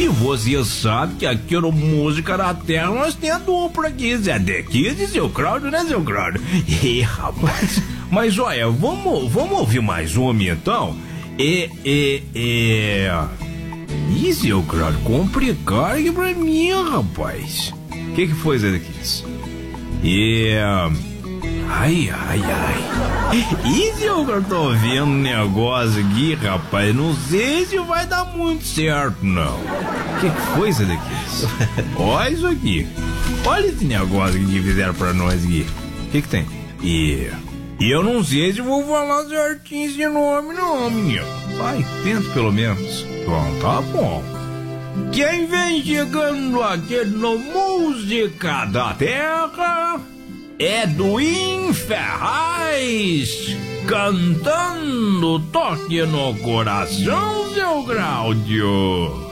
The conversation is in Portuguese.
você sabe que aqui no Música da Terra nós temos a dupla aqui, Zé Dequide e seu Cláudio, né, seu Cláudio? E rapaz, mas olha, vamos ouvir mais uma então? Ih, seu Cláudio, complicado aqui pra mim, rapaz. O que foi, Zé Dequide? Ai. E eu tô vendo um negócio aqui, rapaz. Não sei se vai dar muito certo, não. O que foi isso daqui? Olha isso aqui. Olha esse negócio aqui que fizeram pra nós aqui. O que tem? E eu não sei se vou falar certinho esse nome, não, menino. Vai, tenta pelo menos. Bom, tá bom. Quem vem chegando aqui no Música da Terra é Edwin Ferraz, cantando Toque no Coração, seu Cláudio.